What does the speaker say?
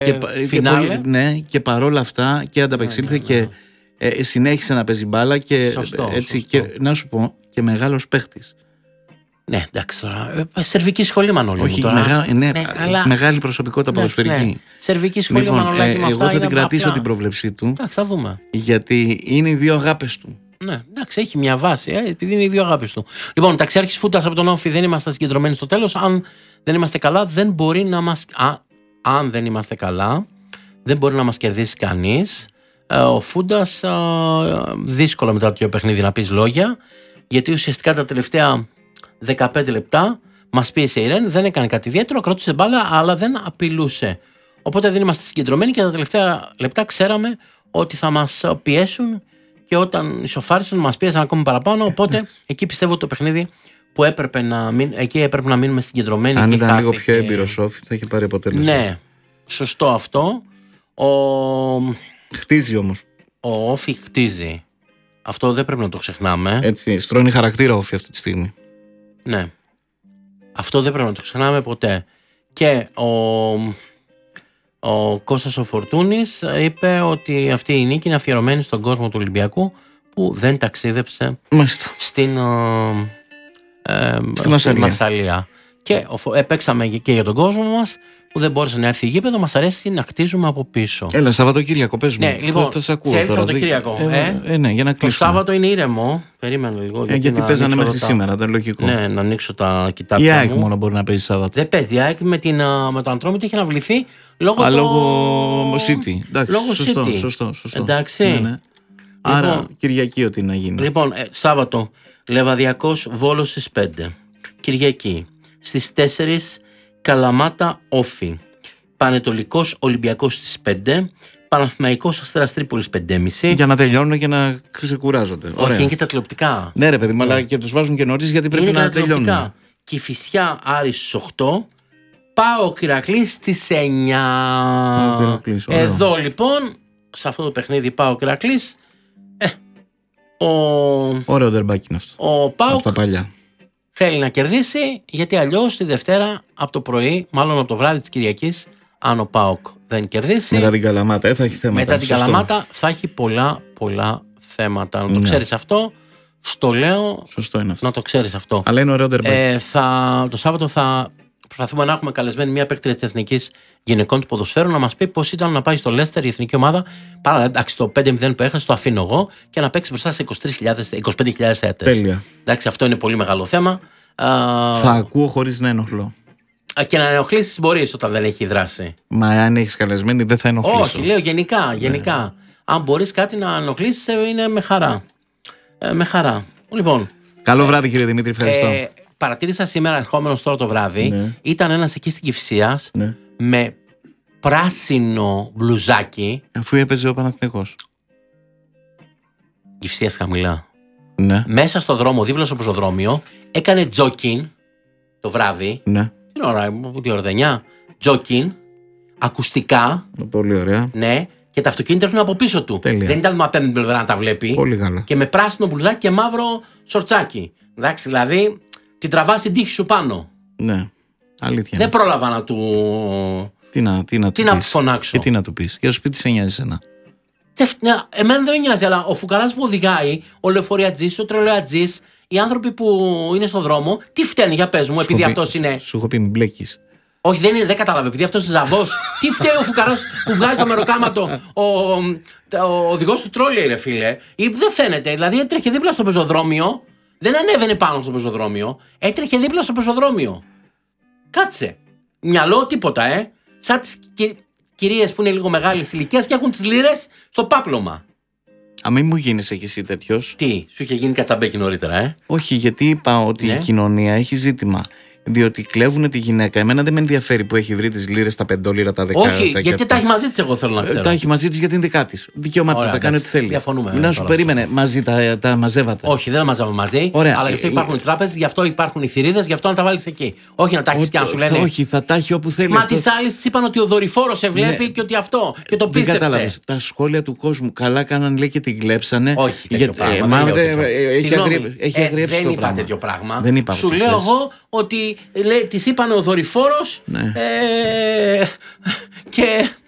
Και παρόλα αυτά και ανταπεξήλθε και συνέχισε να παίζει μπάλα και έτσι. Και να σου πω, και μεγάλος παίχτης. Ναι, εντάξει τώρα. Σερβική σχολή, Μανώλη. Όχι, μεγάλη προσωπικότητα ποδοσφαιρική. Ναι. Σερβική σχολή, λοιπόν, Μανώλη. Εγώ θα την κρατήσω την πρόβλεψή του. Εντάξει, θα δούμε. Γιατί είναι οι δύο αγάπες του. Ναι, εντάξει, έχει μια βάση, επειδή είναι οι δύο αγάπες του. Λοιπόν, ταξιάρχης Φούντας από τον Όφη, δεν είμαστε συγκεντρωμένοι στο τέλος. Αν δεν είμαστε καλά, δεν μπορεί να μας. Αν δεν είμαστε καλά, δεν μπορεί να μας κερδίσει κανείς. Ο Φούντας, δύσκολο μετά το δύο παιχνίδι να πεις λόγια, γιατί ουσιαστικά τα τελευταία 15 λεπτά μας πίεσε η Ρεν, δεν έκανε κάτι ιδιαίτερο, κράτησε μπάλα, αλλά δεν απειλούσε. Οπότε δεν είμαστε συγκεντρωμένοι και τα τελευταία λεπτά ξέραμε ότι θα μας πιέσουν και όταν ισοφάρισαν μας πίεσαν ακόμη παραπάνω. Οπότε εκεί πιστεύω το παιχνίδι που έπρεπε να μείνουμε συγκεντρωμένοι. Αν ήταν λίγο πιο έμπειρος Όφη θα είχε πάρει αποτέλεσμα. Ναι, σωστό αυτό. Χτίζει όμως. Ο Όφη χτίζει. Αυτό δεν πρέπει να το ξεχνάμε. Έτσι, στρώνει χαρακτήρα Όφη αυτή τη στιγμή. Ναι. Αυτό δεν πρέπει να το ξεχνάμε ποτέ. Και ο Κώστας ο Φορτούνης είπε ότι αυτή η νίκη είναι αφιερωμένη στον κόσμο του Ολυμπιακού που δεν ταξίδεψε στην Μασσαλία. Και παίξαμε και για τον κόσμο μας που δεν μπόρεσε να έρθει γήπεδο. Μας αρέσει να κτίζουμε από πίσω. Έλα, Σαββατοκύριακο, πες μου. Ναι, λοιπόν, θα σε ακούω θέλεις τώρα. Σαββατοκύριακο. Ναι, για να κλείσουμε. Το Σάββατο είναι ήρεμο. Περίμενε λίγο. Γιατί παίζανε μέχρι σήμερα, ήταν λογικό. Ναι, να ανοίξω τα κοιτάπια. Η ΑΕΚ μόνο μπορεί να παίζει Σάββατο. Δεν παίζει. Η ΑΕΚ με το Αντρόμητο έχει αναβληθεί λόγω City. Λόγω City. Σωστό. Εντάξει. Ναι. Άρα Κυριακή ό,τι να γίνει. Λοιπόν, Σάββατο Λεβαδιακός Βόλος στις 5. Κυριακή στις 4 Καλαμάτα Όφη. Πανετολικός Ολυμπιακός στις 5. Παναθηναϊκός Αστέρας Τρίπολης 5.30. Για να τελειώνουν και να ξεκουράζονται. Όχι, είναι και τα τηλεοπτικά. Ναι, ρε παιδί μου, αλλά και τους βάζουν και νωρίς γιατί πρέπει να τελειώνουν. Κηφισιά Άρης στις 8. ΠΑΟΚ Ηρακλής στις 9. Εδώ λοιπόν, σε αυτό το παιχνίδι ΠΑΟΚ Ηρακλής. Ωραίο ντερμπάκι είναι αυτό. Ο ΠΑΟΚ από τα παλιά. Θέλει να κερδίσει, γιατί αλλιώς τη Δευτέρα από το πρωί, μάλλον από το βράδυ της Κυριακής, αν ο ΠΑΟΚ δεν κερδίσει. Μετά την Καλαμάτα θα έχει θέματα. Μετά την Καλαμάτα θα έχει πολλά θέματα. Να το ξέρεις αυτό. Στο λέω. Σωστό είναι αυτό. Να το ξέρεις αυτό. Αλλά είναι ωραίο ντερμπάκι. Το Σάββατο θα προσπαθούμε να έχουμε καλεσμένη μια παίκτρια της Εθνικής Γυναικών του Ποδοσφαίρου να μας πει πώς ήταν να πάει στο Λέστερ η εθνική ομάδα. Εντάξει, το 5-0 που έχασε το αφήνω εγώ και να παίξει μπροστά σε 25.000 θεατές. Τέλεια. Εντάξει, αυτό είναι πολύ μεγάλο θέμα. Θα ακούω χωρίς να ενοχλώ. Και να ενοχλήσεις μπορείς όταν δεν έχει δράση. Μα αν έχεις καλεσμένη δεν θα ενοχλήσω. Όχι, λέω γενικά. Ναι. Αν μπορείς κάτι να ενοχλήσεις είναι με χαρά. Με χαρά. Λοιπόν. Καλό βράδυ κύριε Δημήτρη, ευχαριστώ. Παρατήρησα σήμερα, ερχόμενος τώρα το βράδυ, ήταν ένας εκεί στην Κηφισίας με πράσινο μπλουζάκι. Αφού έπαιζε ο Παναθηναϊκός. Κηφισίας χαμηλά. Ναι. Μέσα στο δρόμο, δίπλα στο πεζοδρόμιο, έκανε τζόκιν το βράδυ. Ναι. Την ώρα, τι ώρα, 9. Τζόκιν, ακουστικά. Πολύ ωραία. Ναι. Και τα αυτοκίνητα έρχονται από πίσω του. Τέλεια. Δεν ήταν από την πλευρά να τα βλέπει. Πολύ καλά. Και με πράσινο μπλουζάκι και μαύρο σορτσάκι. Εντάξει, δηλαδή την τραβά στην τύχη σου πάνω. Ναι. Αλήθεια. Δεν πρόλαβα να του. Τι να φωνάξω. Και τι να του πει. Και στο σπίτι σε νοιάζει εσένα. Εμένα δεν με νοιάζει, αλλά ο φουκαράς που οδηγάει, ο λεωφοριατζής, ο τρελοατζής, οι άνθρωποι που είναι στον δρόμο, τι φταίνει, για πες μου, επειδή αυτός είναι. Σου έχω πει, μην μπλέκεις. Όχι, δεν κατάλαβε, επειδή αυτός είναι ζαβός. Τι φταίει ο φουκαράς που βγάζει το μεροκάματο, ο οδηγός του τρόλεϊ, ρε φίλε. Δεν φαίνεται, δηλαδή έτρεχε δίπλα στο πεζοδρόμιο, δεν ανέβαινε πάνω στο πεζοδρόμιο, έτρεχε δίπλα στο πεζοδρόμιο. Κάτσε. Μυαλό, τίποτα, Σαν τις κυρίες που είναι λίγο μεγάλης ηλικίας και έχουν τις λίρες στο πάπλωμα. Μην μου γίνεσαι κι εσύ τέτοιος. Τι, σου είχε γίνει κατσαμπέκι νωρίτερα, Όχι, γιατί είπα ότι η κοινωνία έχει ζήτημα. Διότι κλέβουν τη γυναίκα. Εμένα δεν με ενδιαφέρει που έχει βρει τις λίρες, τα 5 λίρα, τα 10 λίρα. Όχι, γιατί τα έχει μαζί της, εγώ θέλω να ξέρω. Τα έχει μαζί της γιατί είναι δικά της. Δικαίωμά της, τα κάνει ό,τι θέλει. Διαφωνούμε. Να σου περίμενε, μαζί τα μαζεύατε. Όχι, δεν τα μαζεύουμε μαζί. Ωραία. Αλλά γι' αυτό υπάρχουν οι τράπεζες, γι' αυτό υπάρχουν οι θηρίδες, γι' αυτό να τα βάλεις εκεί. Όχι να τα έχεις και να σου λένε. Όχι, θα τα έχει όπου θέλει. Μα τις άλλες της είπαν ότι ο δορυφόρος σε βλέπει και ότι αυτό. Και το πίστεψε. Δεν κατάλαβες. Τα σχόλια του κόσμου καλά κάναν, λέει, και την κλέψανε. Όχι, τέτοιο πράγμα. Έχει αγριέψει. Δεν είπα τέτοιο πράγμα. Δεν σου λέω εγώ ότι της είπαν ο δορυφόρος και